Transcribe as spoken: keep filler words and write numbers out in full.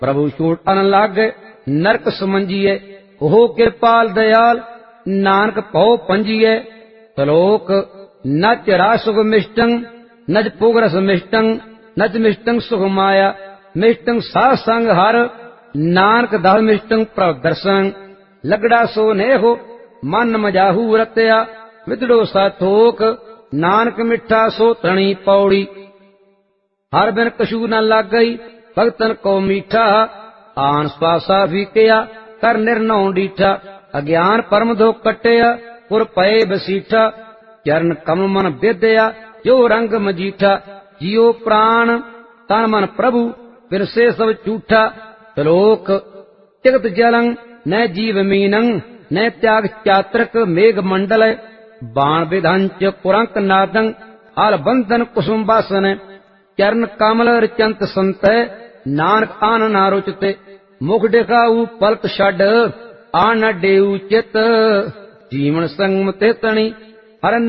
प्रभु छूटन लागे नरक समझिए, हो कृपाल दयाल नानक पौ पंजिए। तलोक नच रासुग मिष्टं नच पुगरस मिष्टं नच मिष्टं सुख माया मिष्टं सा संग हर नानक दह मिष्टं प्रभ दर्शन। लगड़ा सो ने हो मन मजाहू रत्या विदड़ो सा थोक नानक मिठा सो तणी पौड़ी। हर बिन कछू न लाग गई भगतन को मीठा, आन स्वासा फीकिया कर निर्नौ डीठा। अज्ञान परम दो कटिया पुर पए बसीठा, चरण कम मन बेदया जो रंग मजीठा। जियो प्राण तन मन प्रभु बिरसे सब झूठा। त्रिलोक जगत जलं न जीव मीनं न त्याग चात्रक मेघ मंडल। बाण विधंच पुरंक नादं आल बंधन कुसुम बासन। चरण कमल रचंत संत नानक आन ना रुचते। मुख दिखाऊ पलक छड आन डेऊ चित, जीवन संग ते तणी हर